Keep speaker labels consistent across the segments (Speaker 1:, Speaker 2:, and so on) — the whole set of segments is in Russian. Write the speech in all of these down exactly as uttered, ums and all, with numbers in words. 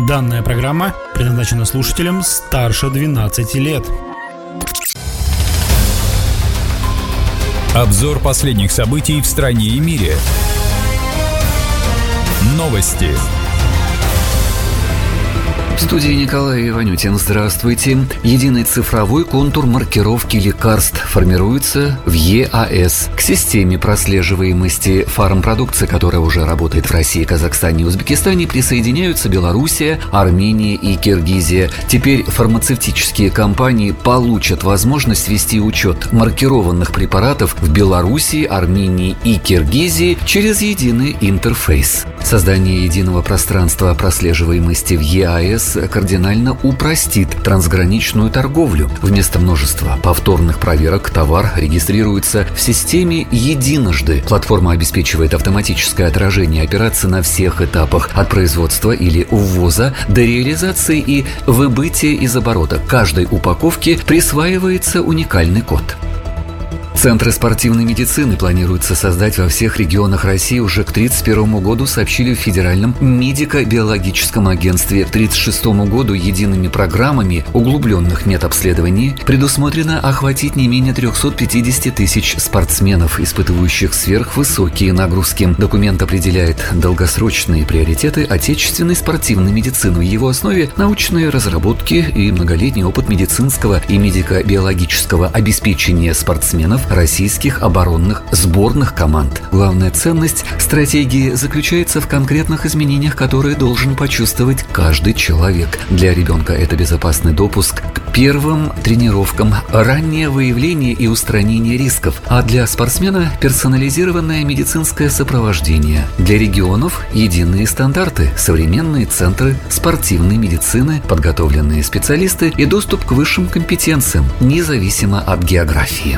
Speaker 1: Данная программа предназначена слушателям старше двенадцати лет.
Speaker 2: Обзор последних событий в стране и мире. Новости.
Speaker 3: В студии Николай Иванютин. Здравствуйте. Единый цифровой контур маркировки лекарств формируется в ЕАЭС. К системе прослеживаемости фармпродукции, которая уже работает в России, Казахстане и Узбекистане, присоединяются Белоруссия, Армения и Киргизия. Теперь фармацевтические компании получат возможность вести учет маркированных препаратов в Белоруссии, Армении и Киргизии через единый интерфейс. Создание единого пространства прослеживаемости в ЕАЭС кардинально упростит трансграничную торговлю. Вместо множества повторных проверок товар регистрируется в системе единожды. Платформа обеспечивает автоматическое отражение операций на всех этапах от производства или ввоза до реализации и выбытия из оборота. Каждой упаковке присваивается уникальный код. Центры спортивной медицины планируется создать во всех регионах России уже к тридцать первому году, сообщили в Федеральном медико-биологическом агентстве. К тридцать шестому году едиными программами углубленных медобследований предусмотрено охватить не менее триста пятьдесят тысяч спортсменов, испытывающих сверхвысокие нагрузки. Документ определяет долгосрочные приоритеты отечественной спортивной медицины. В его основе научные разработки и многолетний опыт медицинского и медико-биологического обеспечения спортсменов российских оборонных сборных команд. Главная ценность стратегии заключается в конкретных изменениях, которые должен почувствовать каждый человек. Для ребенка это безопасный допуск к первым тренировкам, раннее выявление и устранение рисков, а для спортсмена персонализированное медицинское сопровождение. Для регионов единые стандарты, современные центры спортивной медицины, подготовленные специалисты и доступ к высшим компетенциям, независимо от географии.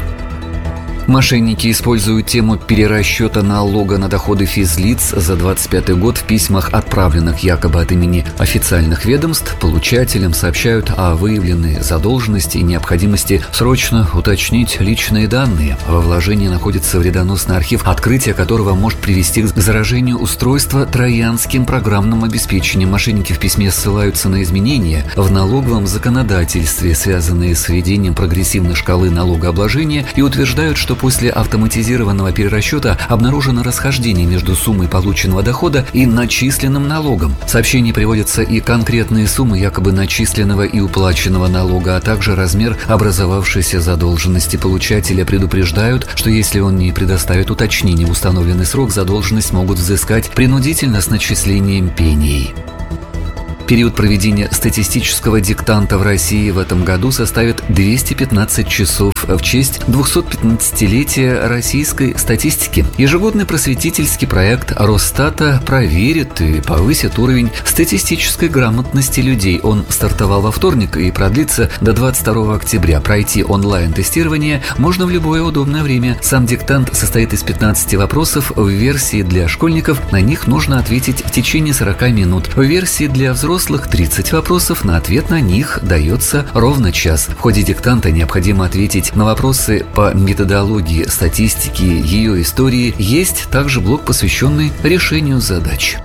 Speaker 3: Мошенники используют тему перерасчета налога на доходы физлиц за двадцать пятый год. В письмах, отправленных якобы от имени официальных ведомств, получателям сообщают о выявленной задолженности и необходимости срочно уточнить личные данные. Во вложении находится вредоносный архив, открытие которого может привести к заражению устройства троянским программным обеспечением. Мошенники в письме ссылаются на изменения в налоговом законодательстве, связанные с введением прогрессивной шкалы налогообложения, и утверждают, что после автоматизированного перерасчета обнаружено расхождение между суммой полученного дохода и начисленным налогом. В сообщении приводятся и конкретные суммы якобы начисленного и уплаченного налога, а также размер образовавшейся задолженности. Получателя предупреждают, что если он не предоставит уточнение в установленный срок, задолженность могут взыскать принудительно с начислением пений. Период проведения статистического диктанта в России в этом году составит двести пятнадцать часов в честь двухсотпятнадцатилетия российской статистики. Ежегодный просветительский проект Росстата проверит и повысит уровень статистической грамотности людей. Он стартовал во вторник и продлится до двадцать второго октября. Пройти онлайн-тестирование можно в любое удобное время. Сам диктант состоит из пятнадцати вопросов. В версии для школьников на них нужно ответить в течение сорока минут. В версии для взрослых тридцать вопросов, на ответ на них дается ровно час. В ходе диктанта необходимо ответить на вопросы по методологии статистики, ее истории. Есть также блок, посвященный решению задач.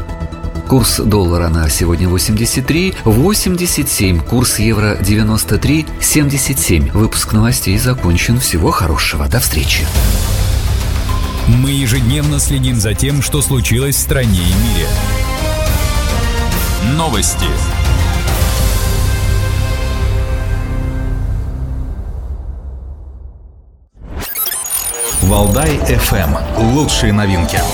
Speaker 3: Курс доллара на сегодня восемьдесят три восемьдесят семь, курс евро девяносто три семьдесят семь. Выпуск новостей закончен. Всего хорошего. До встречи.
Speaker 2: Мы ежедневно следим за тем, что случилось в стране и мире. Новости.
Speaker 4: Валдай эф эм. Лучшие новинки.